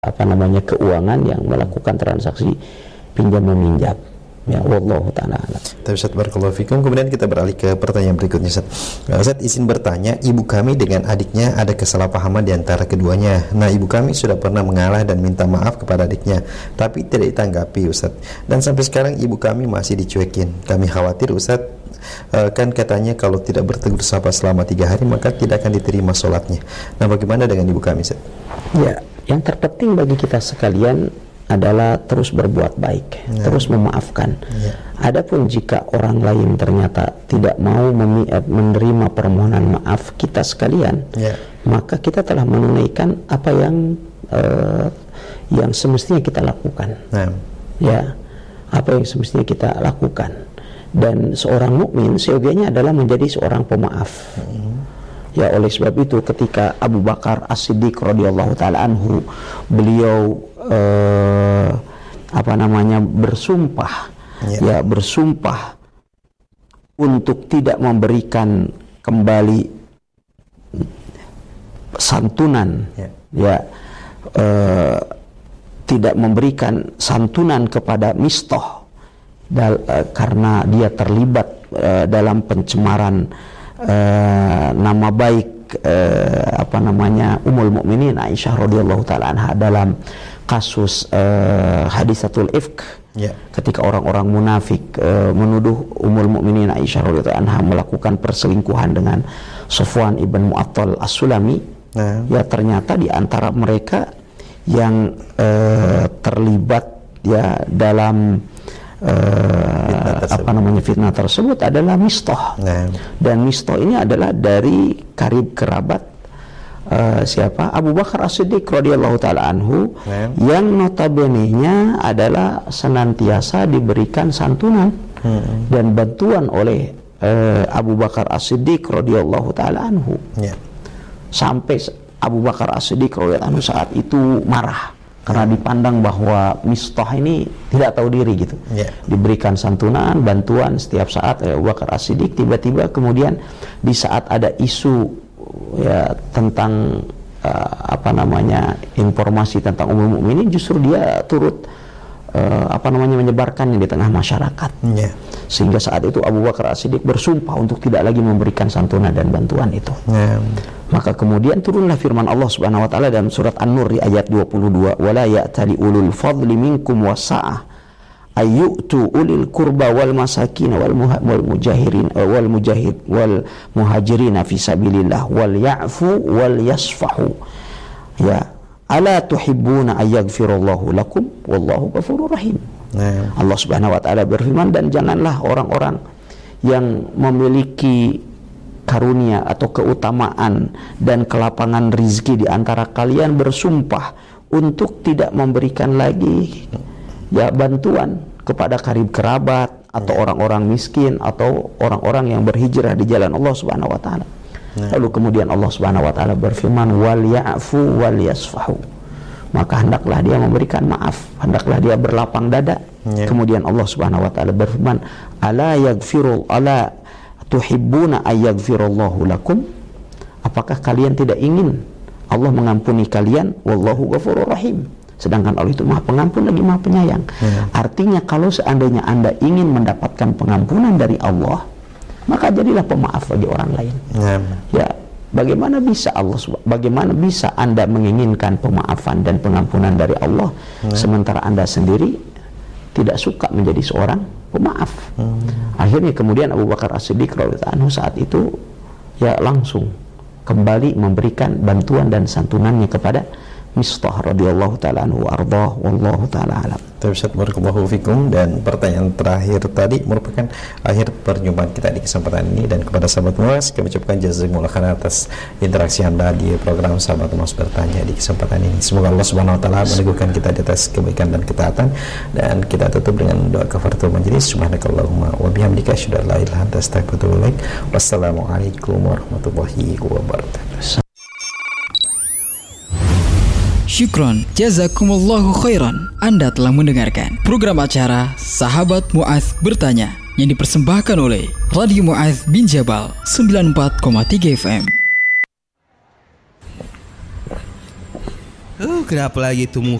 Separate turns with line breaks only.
keuangan yang melakukan transaksi pinjam meminjam. Ya, wallahu ta'ala alam.
Ustaz, barakallahu fikum. Kemudian kita beralih ke pertanyaan berikutnya, Ustaz. Ustaz izin bertanya, ibu kami dengan adiknya ada kesalahpahaman di antara keduanya. Nah, ibu kami sudah pernah mengalah dan minta maaf kepada adiknya, tapi tidak ditanggapi, Ustaz. Dan sampai sekarang ibu kami masih dicuekin. Kami khawatir, Ustaz, kan katanya kalau tidak bertegur sapa selama 3 hari maka tidak akan diterima sholatnya. Nah, bagaimana dengan ibu kami, Ustaz?
Ya, yang terpenting bagi kita sekalian adalah terus berbuat baik, terus memaafkan. Adapun jika orang lain ternyata tidak mau menerima permohonan maaf kita sekalian, maka kita telah menunaikan apa yang semestinya kita lakukan. Ya, apa yang semestinya kita lakukan. Dan seorang mukmin seyogianya adalah menjadi seorang pemaaf. Ya, oleh sebab itu ketika Abu Bakar As-Siddiq radhiyallahu taala anhu, beliau bersumpah untuk tidak memberikan kembali santunan, tidak memberikan santunan kepada Mistah karena dia terlibat dalam pencemaran nama baik Ummul Mukminin Aisyah radhiyallahu taala anha dalam kasus hadisatul ifk, ketika orang-orang munafik menuduh Ummul Mukminin Aisyah radhiyallahu anha melakukan perselingkuhan dengan Safwan ibn Mu'attal As-Sulami. Ya, ternyata di antara mereka yang terlibat dalam fitnah tersebut adalah Mistah. Dan Mistah ini adalah dari karib kerabat Abu Bakar As-Siddiq radhiyallahu taala anhu, yang notabene-nya adalah senantiasa diberikan santunan dan bantuan oleh Abu Bakar As-Siddiq radhiyallahu taala anhu. Sampai Abu Bakar As-Siddiq radhiyallahu anhu saat itu marah karena dipandang bahwa Mistah ini tidak tahu diri gitu. Diberikan santunan, bantuan setiap saat Abu Bakar As-Siddiq, tiba-tiba kemudian di saat ada isu tentang informasi tentang Ummul Mukminin, justru dia turut menyebarkannya di tengah masyarakat. Sehingga saat itu Abu Bakar As-Siddiq bersumpah untuk tidak lagi memberikan santunan dan bantuan itu. Maka kemudian turunlah firman Allah Subhanahu wa taala dalam surat An-Nur di ayat 22, wala ya'tali ulul fadli minkum wasa'ah ayyutu ulil kurba wal masakin wal muhajirin fi sabilillah wal ya'fu wal yasfahu. Ya, ala tuhibbuna ayyaghfirallahu lakum wallahu ghafurur rahim. Allah Subhanahu wa taala berfirman, dan janganlah orang-orang yang memiliki karunia atau keutamaan dan kelapangan rizki di antara kalian bersumpah untuk tidak memberikan lagi bantuan kepada karib kerabat atau orang-orang miskin atau orang-orang yang berhijrah di jalan Allah Subhanahu wa taala. Lalu kemudian Allah Subhanahu wa taala berfirman, wal ya'fu wal yasfahu. Maka hendaklah dia memberikan maaf, hendaklah dia berlapang dada. Kemudian Allah Subhanahu wa taala berfirman, ala tuhibbuna ayyaghfirallahu lakum. Apakah kalian tidak ingin Allah mengampuni kalian? Wallahu ghafurur rahim. Sedangkan Allah itu Maha Pengampun lagi Maha Penyayang. Artinya kalau seandainya Anda ingin mendapatkan pengampunan dari Allah, maka jadilah pemaaf bagi orang lain. Ya, bagaimana bisa Anda menginginkan pemaafan dan pengampunan dari Allah sementara Anda sendiri tidak suka menjadi seorang pemaaf? Akhirnya kemudian Abu Bakar As-Siddiq radhiyallahu anhu saat itu langsung kembali memberikan bantuan dan santunannya kepada Mistah radhiyallahu taala anhu ardah, wallahu taala alam.
Ustaz, barakallahu fikum. Dan pertanyaan terakhir tadi merupakan akhir perjumpaan kita di kesempatan ini, dan kepada sahabat Muas kami ucapkan jazakumullah khairan atas interaksi Anda di program Sahabat Muas Bertanya di kesempatan ini. Semoga Allah Subhanahu wa taala meneguhkan kita di atas kebaikan dan ketaatan, dan kita tutup dengan doa kafaratul majelis. Subhanakallahumma wa bihamdika asyhadu an la ilaha illa anta astaghfiruka wa atubu ilaik. Wassalamualaikum warahmatullahi wabarakatuh.
Syukron, jazakumullahu khairan. Anda telah mendengarkan program acara Sahabat Muaz Bertanya yang dipersembahkan oleh Radio Muaz bin Jabal 94,3 FM.
Kenapa lagi itu